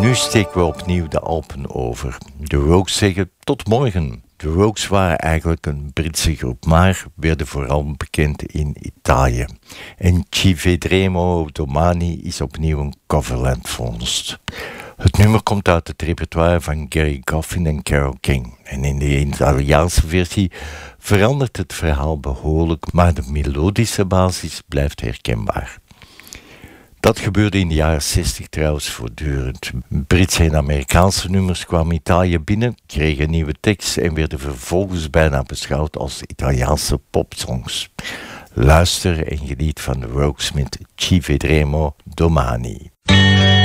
Nu steken we opnieuw de Alpen over. De Rogues zeggen tot morgen. De Rogues waren eigenlijk een Britse groep, maar werden vooral bekend in Italië. En Ci vedremo domani is opnieuw een coverlandvondst. Het nummer komt uit het repertoire van Gary Goffin en Carole King. En in de Italiaanse versie verandert het verhaal behoorlijk, maar de melodische basis blijft herkenbaar. Dat gebeurde in de jaren 60 trouwens voortdurend. Britse en Amerikaanse nummers kwamen Italië binnen, kregen een nieuwe tekst en werden vervolgens bijna beschouwd als Italiaanse popsongs. Luister en geniet van de Rogues met Ci vedremo domani.